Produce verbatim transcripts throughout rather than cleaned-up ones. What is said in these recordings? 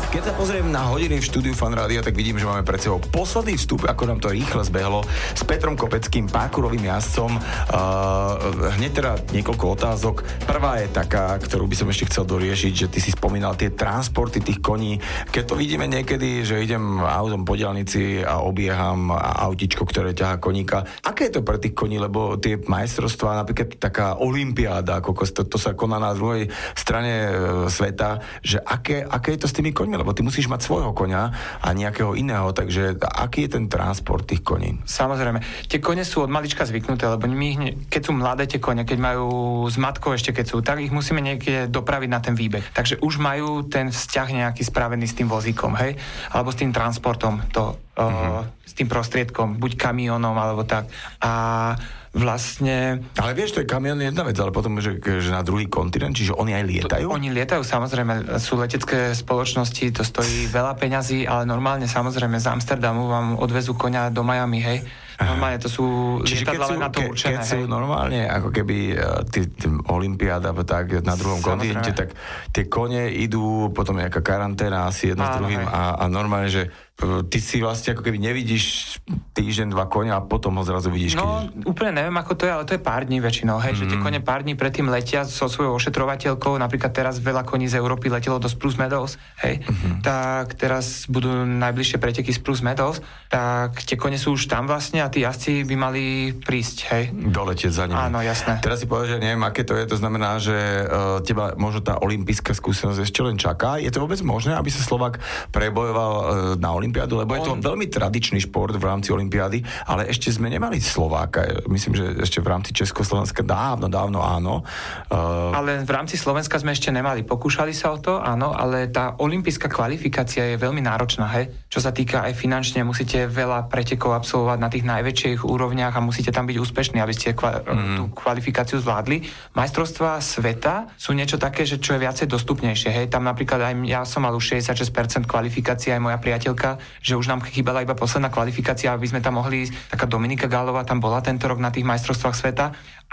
Keď sa pozriem na hodiny v štúdiu Fan Rádia, tak vidím, že máme pred sebou posledný vstup, ako nám to rýchle zbehlo, s Petrom Kopeckým, pákurovým jazdcom. Uh, hneď teda niekoľko otázok. Prvá je taká, ktorú by som ešte chcel doriešiť, že ty si spomínal tie transporty tých koní. Keď to vidíme niekedy, že idem autom po diaľnici a obieham autičko, ktoré ťahá koníka. Aké je to pre tých koní, lebo tie majstrovstvá, napríklad taká olympiáda, ako to, to sa koná na druhej strane e, sveta, že aké, aké je to s tými koňmi, lebo ty musíš mať svojho koňa a nejakého iného, takže aký je ten transport tých koní? Samozrejme, tie kone sú od malička zvyknuté, lebo my ich, keď sú mladé tie kone, keď majú s matkou ešte keď sú, tak ich musíme niekde dopraviť na ten výbeh. Takže už majú ten vzťah nejaký spravený s tým vozíkom, hej? Alebo s tým transportom, to, mm-hmm. uh, s tým prostriedkom, buď kamiónom, alebo tak. A vlastne... Ale vieš, to je kamión jedna vec, ale potom, že, že na druhý kontinent, čiže oni aj lietajú? To, oni lietajú, samozrejme, sú letecké spoločnosti, to stojí veľa peňazí, ale normálne, samozrejme, z Amsterdamu vám odvezú koňa do Miami, hej? Normálne to sú lietadla len na to ke, určené. Keď sú normálne, ako keby tí, tí olympiáda, tak na druhom kontinente, tak tie kone idú, potom nejaká karanténa asi jedno s druhým a, a normálne, že ty si vlastne ako keby nevidíš týždeň, dva konia a potom ho zrazu vidíš. No, keď... úplne neviem, ako to je, ale to je pár dní väčšinou, hej, mm. že tie kone pár dní predtým letia so svojou ošetrovateľkou, napríklad teraz veľa koní z Európy letelo do Spruce Meadows, hej, mm-hmm. tak teraz budú najbližšie preteky Spruce Meadows, tak tie kone sú už tam vlastne a tí jazdci by mali prísť, hej. Doletieť za nimi. Áno, jasné. Teraz si povedal, že neviem, aké to je, to znamená, že uh, teba možno tá olympijská skúsenosť ešte len čaká. Je to vôbec možné, aby sa Slovák prebojoval uh, na olympiádu, lebo On... je to veľmi tradičný šport v rámci olympiády, ale ešte sme nemali Slováka. Myslím, že ešte v rámci Československa dávno, dávno áno. Uh... Ale v rámci Slovenska sme ešte nemali. Pokúšali sa o to, áno, ale tá olympijská kvalifikácia je veľmi náročná, hej. Čo sa týka aj finančne, musíte veľa pretekov absolvovať na tých najväčších úrovniach a musíte tam byť úspešní, aby ste kva- mm. tú kvalifikáciu zvládli. Majstrovstvá sveta sú niečo také, že čo je viacej dostupnejšie, hej. Tam napríklad aj ja som mal už šesťdesiatšesť percent kvalifikácie, aj moja priateľka, že už nám chýbala iba posledná kvalifikácia, aby sme tam mohli ísť. Taká Dominika Gálová tam bola tento rok na tých majstrovstvách sveta,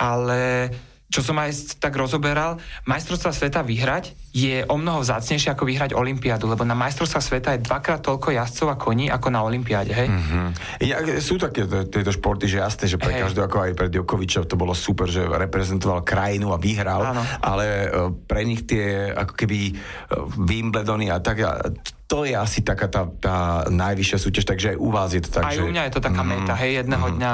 ale čo som aj tak rozoberal, majstrovstvá sveta vyhrať je o mnoho vzácnejšie ako vyhrať olympiádu, lebo na majstrovstvá sveta je dvakrát toľko jazdcov a koní ako na olympiáde, hej? Mm-hmm. Ja, sú také tieto športy, že jasné, že pre hey. každého, ako aj pre Djokoviča, to bolo super, že reprezentoval krajinu a vyhral, áno. Ale pre nich tie ako keby Wimbledony a tak to je asi taká tá, tá najvyššia súťaž, takže aj u vás je to tak, aj že... u mňa je to taká mm, meta, hej, jedného mm. dňa